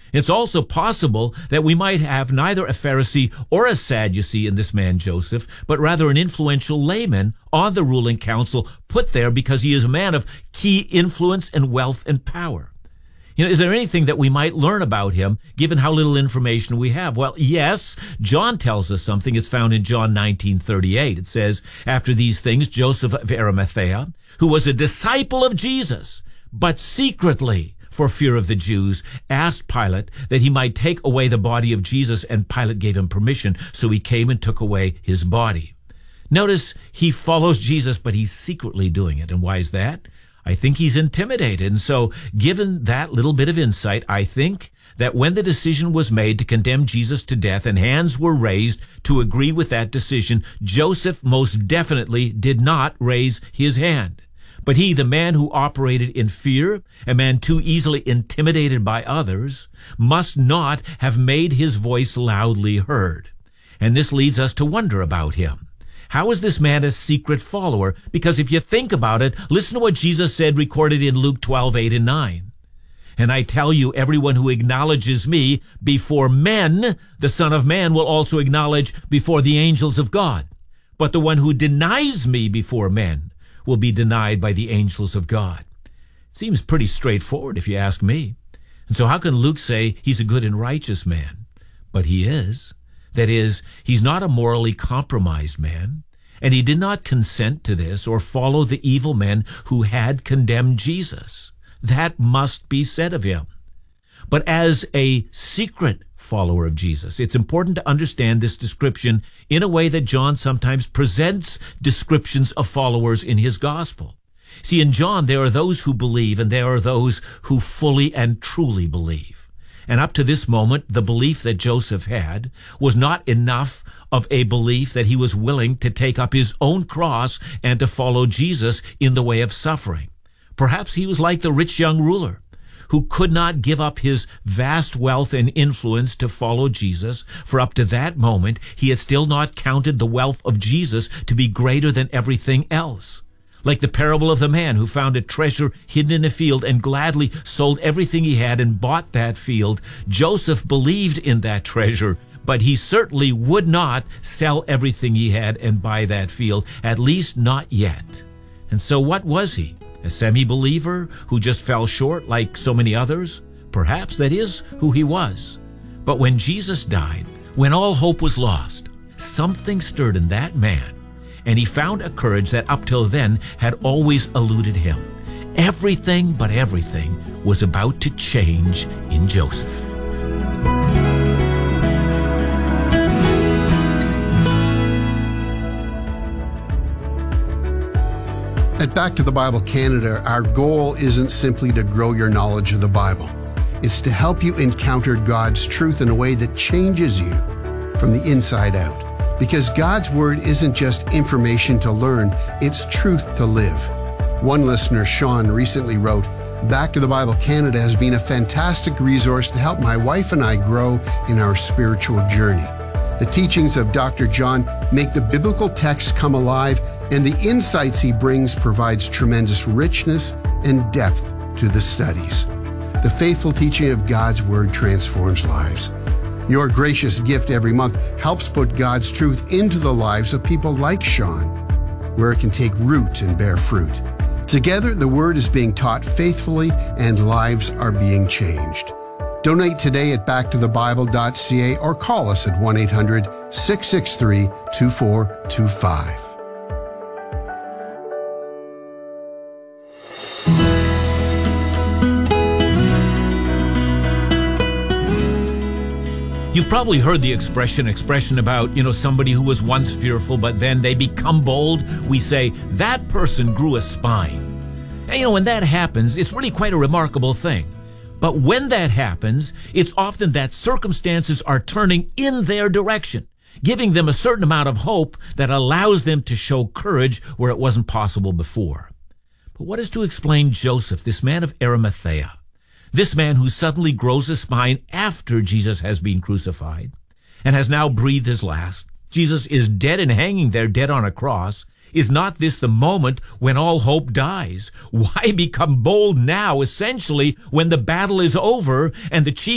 It's also possible that we might have neither a Pharisee or a Sadducee in this man Joseph, but rather an influential layman on the ruling council, put there because he is a man of key influence and wealth and power. Is there anything that we might learn about him, given how little information we have? Well, yes, John tells us something. It's found in John 19:38. It says, after these things, Joseph of Arimathea, who was a disciple of Jesus, but secretly, for fear of the Jews, asked Pilate that he might take away the body of Jesus, and Pilate gave him permission, so he came and took away his body. Notice he follows Jesus, but he's secretly doing it. And why is that? I think he's intimidated. And so, given that little bit of insight, I think that when the decision was made to condemn Jesus to death and hands were raised to agree with that decision, Joseph most definitely did not raise his hand. But he, the man who operated in fear, a man too easily intimidated by others, must not have made his voice loudly heard. And this leads us to wonder about him. How is this man a secret follower? Because if you think about it, listen to what Jesus said recorded in Luke 12:8 and 9. And I tell you, everyone who acknowledges me before men, the Son of Man will also acknowledge before the angels of God. But the one who denies me before men will be denied by the angels of God. It seems pretty straightforward if you ask me. And so how can Luke say he's a good and righteous man? But he is. That is, he's not a morally compromised man, and he did not consent to this or follow the evil men who had condemned Jesus. That must be said of him. But as a secret follower of Jesus, it's important to understand this description in a way that John sometimes presents descriptions of followers in his gospel. See, in John, there are those who believe, and there are those who fully and truly believe. And up to this moment, the belief that Joseph had was not enough of a belief that he was willing to take up his own cross and to follow Jesus in the way of suffering. Perhaps he was like the rich young ruler who could not give up his vast wealth and influence to follow Jesus, for up to that moment, he had still not counted the wealth of Jesus to be greater than everything else. Like the parable of the man who found a treasure hidden in a field and gladly sold everything he had and bought that field, Joseph believed in that treasure, but he certainly would not sell everything he had and buy that field, at least not yet. And so what was he? A semi-believer who just fell short like so many others? Perhaps that is who he was. But when Jesus died, when all hope was lost, something stirred in that man, and he found a courage that up till then had always eluded him. Everything but everything was about to change in Joseph. At Back to the Bible Canada, our goal isn't simply to grow your knowledge of the Bible. It's to help you encounter God's truth in a way that changes you from the inside out. Because God's Word isn't just information to learn, it's truth to live. One listener, Sean, recently wrote, Back to the Bible Canada has been a fantastic resource to help my wife and I grow in our spiritual journey. The teachings of Dr. John make the biblical text come alive, and the insights he brings provides tremendous richness and depth to the studies. The faithful teaching of God's Word transforms lives. Your gracious gift every month helps put God's truth into the lives of people like Sean, where it can take root and bear fruit. Together, the Word is being taught faithfully and lives are being changed. Donate today at backtothebible.ca or call us at 1-800-663-2425. You've probably heard the expression about, somebody who was once fearful, but then they become bold. We say, that person grew a spine. And, when that happens, it's really quite a remarkable thing. But when that happens, it's often that circumstances are turning in their direction, giving them a certain amount of hope that allows them to show courage where it wasn't possible before. But what is to explain Joseph, this man of Arimathea? This man who suddenly grows a spine after Jesus has been crucified and has now breathed his last. Jesus is dead and hanging there dead on a cross. Is not this the moment when all hope dies? Why become bold now, essentially, when the battle is over and the chief